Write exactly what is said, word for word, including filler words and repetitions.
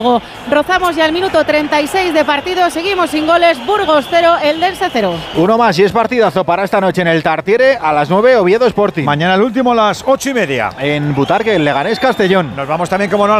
Rozamos ya el minuto treinta y seis de partido, seguimos sin goles, Burgos cero, Eldense cero. Uno más y es partidazo para esta noche en el Tartiere a las nueve, Oviedo Sporting. Mañana el último a las ocho y media. En Butarque, el Leganés Castellón. Nos vamos también como no